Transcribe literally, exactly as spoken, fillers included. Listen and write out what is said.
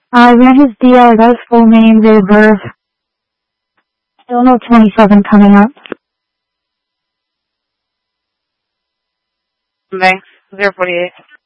I ran his D L, his full name, date of birth. Still no twenty-seven coming up. Thanks. zero forty-eight.